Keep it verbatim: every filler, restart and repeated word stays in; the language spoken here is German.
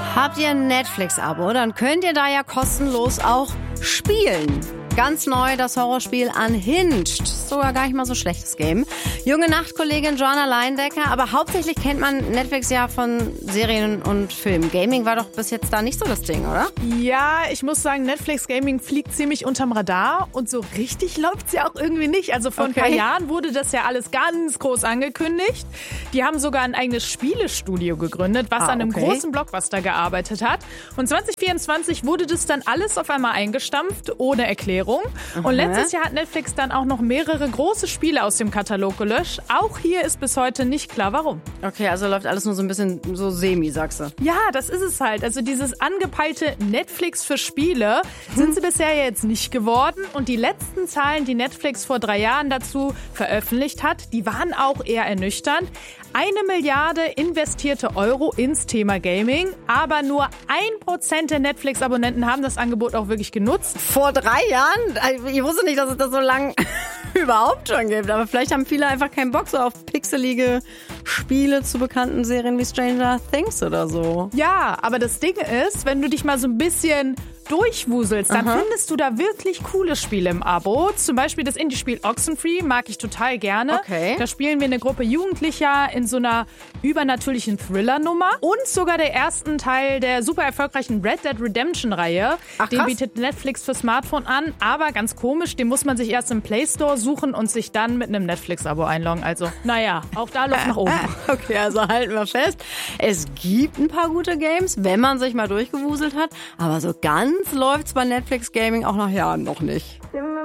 Habt ihr ein Netflix-Abo? Dann könnt ihr da ja kostenlos auch spielen. Ganz neu das Horrorspiel Unhinged. Sogar gar nicht mal so schlechtes Game. Junge Nachtkollegin Joanna Leindecker. Aber hauptsächlich kennt man Netflix ja von Serien und Filmen. Gaming war doch bis jetzt da nicht so das Ding, oder? Ja, ich muss sagen, Netflix Gaming fliegt ziemlich unterm Radar. Und so richtig läuft's ja auch irgendwie nicht. Also vor Okay. ein paar Jahren wurde das ja alles ganz groß angekündigt. Die haben sogar ein eigenes Spielestudio gegründet, was Ah, an einem okay. großen Blockbuster gearbeitet hat. Und zwanzig vierundzwanzig wurde das dann alles auf einmal eingestampft, ohne Erklärung. Und letztes Jahr hat Netflix dann auch noch mehrere große Spiele aus dem Katalog gelöscht. Auch hier ist bis heute nicht klar, warum. Okay, also läuft alles nur so ein bisschen so semi, sagst du. Ja, das ist es halt. Also dieses angepeilte Netflix für Spiele sind sie bisher jetzt nicht geworden. Und die letzten Zahlen, die Netflix vor drei Jahren dazu veröffentlicht hat, die waren auch eher ernüchternd. Eine Milliarde investierte Euro ins Thema Gaming, aber nur ein Prozent der Netflix-Abonnenten haben das Angebot auch wirklich genutzt. Vor drei Jahren? Ich wusste nicht, dass es das so lang überhaupt schon gibt. Aber vielleicht haben viele einfach keinen Bock so auf pixelige Spiele zu bekannten Serien wie Stranger Things oder so. Ja, aber das Ding ist, wenn du dich mal so ein bisschen durchwuselst, dann Aha. findest du da wirklich coole Spiele im Abo. Zum Beispiel das Indie-Spiel Oxenfree mag ich total gerne. Okay. Da spielen wir eine Gruppe Jugendlicher in so einer übernatürlichen Thriller-Nummer. Und sogar der ersten Teil der super erfolgreichen Red Dead Redemption-Reihe. Ach, Den krass. bietet Netflix für Smartphone an. Aber ganz komisch, den muss man sich erst im Play Store suchen und sich dann mit einem Netflix-Abo einloggen. Also, naja, auch da Luft nach oben. Okay, also halten wir fest. Es gibt ein paar gute Games, wenn man sich mal durchgewuselt hat. Aber so ganz läuft's bei Netflix Gaming auch nach Jahren noch nicht.